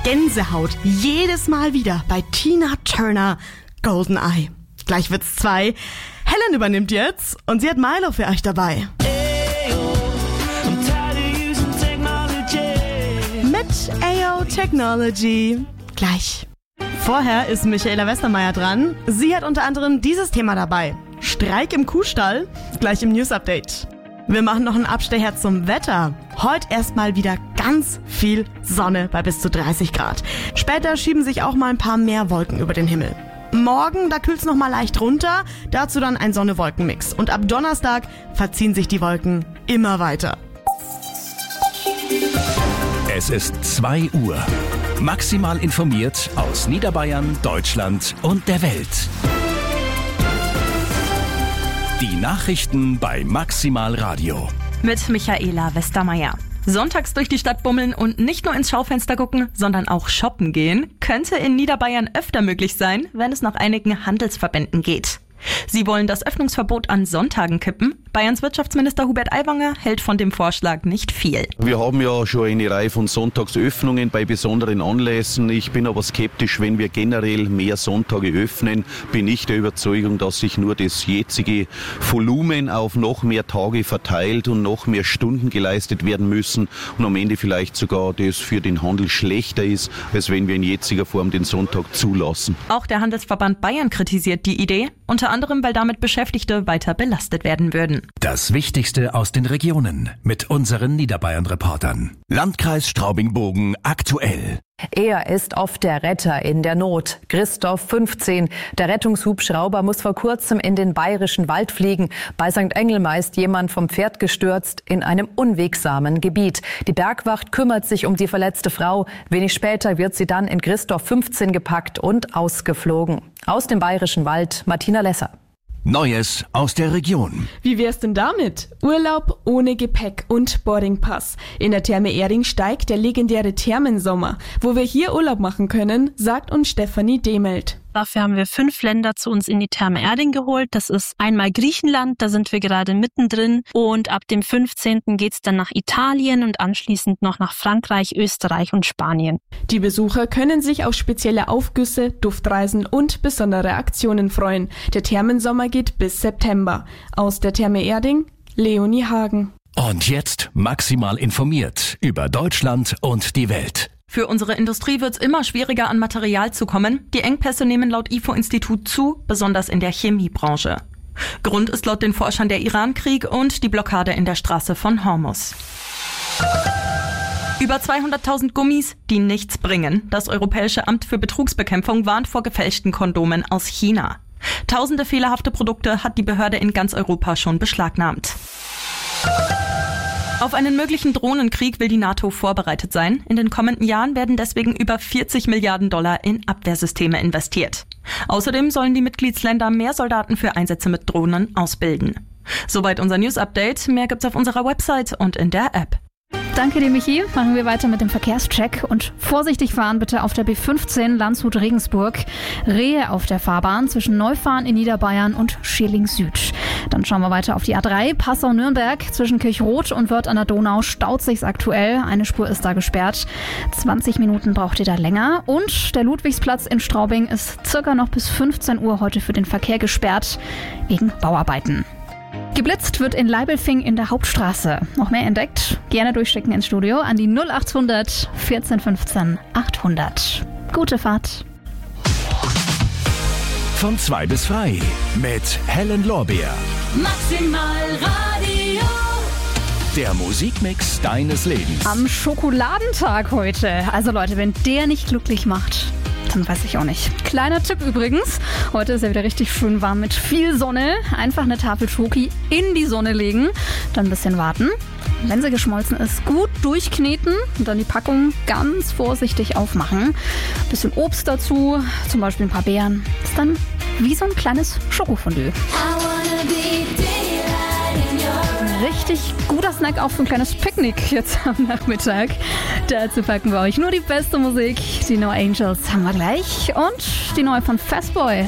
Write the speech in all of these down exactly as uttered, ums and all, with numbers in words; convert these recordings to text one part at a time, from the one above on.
Gänsehaut. Jedes Mal wieder bei Tina Turner Goldeneye. Gleich wird's zwei. Helen übernimmt jetzt und sie hat Milo für euch dabei. Mit A O Technology. Gleich. Vorher ist Michaela Westermeier dran. Sie hat unter anderem dieses Thema dabei. Streik im Kuhstall. Gleich im News-Update. Wir machen noch einen Abstecher zum Wetter. Heute erstmal wieder ganz viel Sonne bei bis zu dreißig Grad. Später schieben sich auch mal ein paar mehr Wolken über den Himmel. Morgen, da kühlt's noch mal leicht runter, dazu dann ein Sonne-Wolken-Mix. Und ab Donnerstag verziehen sich die Wolken immer weiter. Es ist zwei Uhr. Maximal informiert aus Niederbayern, Deutschland und der Welt. Die Nachrichten bei Maximal Radio. Mit Michaela Westermeier. Sonntags durch die Stadt bummeln und nicht nur ins Schaufenster gucken, sondern auch shoppen gehen, könnte in Niederbayern öfter möglich sein, wenn es nach einigen Handelsverbänden geht. Sie wollen das Öffnungsverbot an Sonntagen kippen. Bayerns Wirtschaftsminister Hubert Aiwanger hält von dem Vorschlag nicht viel. Wir haben ja schon eine Reihe von Sonntagsöffnungen bei besonderen Anlässen. Ich bin aber skeptisch, wenn wir generell mehr Sonntage öffnen, bin ich der Überzeugung, dass sich nur das jetzige Volumen auf noch mehr Tage verteilt und noch mehr Stunden geleistet werden müssen und am Ende vielleicht sogar das für den Handel schlechter ist, als wenn wir in jetziger Form den Sonntag zulassen. Auch der Handelsverband Bayern kritisiert die Idee, unter anderem, weil damit Beschäftigte weiter belastet werden würden. Das Wichtigste aus den Regionen mit unseren Niederbayern-Reportern. Landkreis Straubing-Bogen aktuell. Er ist oft der Retter in der Not. Christoph, fünfzehn. Der Rettungshubschrauber muss vor kurzem in den bayerischen Wald fliegen. Bei Sankt Engelmar ist jemand vom Pferd gestürzt in einem unwegsamen Gebiet. Die Bergwacht kümmert sich um die verletzte Frau. Wenig später wird sie dann in Christoph, fünfzehn gepackt und ausgeflogen. Aus dem bayerischen Wald, Martina Lesser. Neues aus der Region. Wie wär's denn damit? Urlaub ohne Gepäck und Boardingpass. In der Therme Erding steigt der legendäre Thermensommer. Wo wir hier Urlaub machen können, sagt uns Stefanie Demelt. Dafür haben wir fünf Länder zu uns in die Therme Erding geholt. Das ist einmal Griechenland, da sind wir gerade mittendrin. Und ab dem fünfzehnten geht's dann nach Italien und anschließend noch nach Frankreich, Österreich und Spanien. Die Besucher können sich auf spezielle Aufgüsse, Duftreisen und besondere Aktionen freuen. Der Thermensommer geht bis September. Aus der Therme Erding, Leonie Hagen. Und jetzt maximal informiert über Deutschland und die Welt. Für unsere Industrie wird es immer schwieriger, an Material zu kommen. Die Engpässe nehmen laut I F O-Institut zu, besonders in der Chemiebranche. Grund ist laut den Forschern der Iran-Krieg und die Blockade in der Straße von Hormuz. Über zweihunderttausend Gummis, die nichts bringen. Das Europäische Amt für Betrugsbekämpfung warnt vor gefälschten Kondomen aus China. Tausende fehlerhafte Produkte hat die Behörde in ganz Europa schon beschlagnahmt. Auf einen möglichen Drohnenkrieg will die NATO vorbereitet sein. In den kommenden Jahren werden deswegen über vierzig Milliarden Dollar in Abwehrsysteme investiert. Außerdem sollen die Mitgliedsländer mehr Soldaten für Einsätze mit Drohnen ausbilden. Soweit unser News-Update. Mehr gibt's auf unserer Website und in der App. Danke dir, Michi. Machen wir weiter mit dem Verkehrscheck und vorsichtig fahren bitte auf der B fünfzehn Landshut-Regensburg. Rehe auf der Fahrbahn zwischen Neufahren in Niederbayern und Schilling Süd. Dann schauen wir weiter auf die A drei, Passau-Nürnberg. Zwischen Kirchroth und Wörth an der Donau staut sich's aktuell. Eine Spur ist da gesperrt. zwanzig Minuten braucht ihr da länger. Und der Ludwigsplatz in Straubing ist circa noch bis fünfzehn Uhr heute für den Verkehr gesperrt wegen Bauarbeiten. Geblitzt wird in Leibelfing in der Hauptstraße. Noch mehr entdeckt? Gerne durchschicken ins Studio an die null achthundert vierzehn fünfzehn achthundert. Gute Fahrt. Von zwei bis frei mit Helen Lorbeer. Maximal Radio. Der Musikmix deines Lebens. Am Schokoladentag heute. Also Leute, wenn der nicht glücklich macht, dann weiß ich auch nicht. Kleiner Tipp übrigens. Heute ist ja wieder richtig schön warm mit viel Sonne. Einfach eine Tafel Schoki in die Sonne legen, dann ein bisschen warten. Wenn sie geschmolzen ist, gut durchkneten und dann die Packung ganz vorsichtig aufmachen. Bisschen Obst dazu, zum Beispiel ein paar Beeren. Ist dann wie so ein kleines Schokofondue. Richtig guter Snack auch für ein kleines Picknick jetzt am Nachmittag. Dazu packen wir euch nur die beste Musik. Die No Angels haben wir gleich und die neue von Fastboy.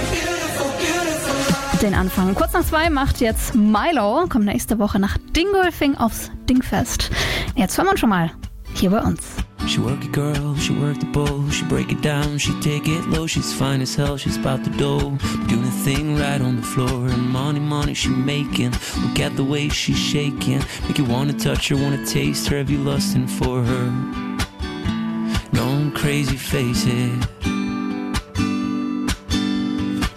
Den Anfang. Kurz nach zwei macht jetzt Milo, kommt nächste Woche nach Dingolfing aufs Dingfest. Jetzt hören wir uns schon mal hier bei uns. She work it, girl, she work the bowl. She break it down, she take it low. She's fine as hell, she's about the dough. Doing a thing right on the floor. And money, money she making. Look at the way she's shaking. Make you wanna touch her, wanna taste her. Have you lusting for her? Going crazy, face it.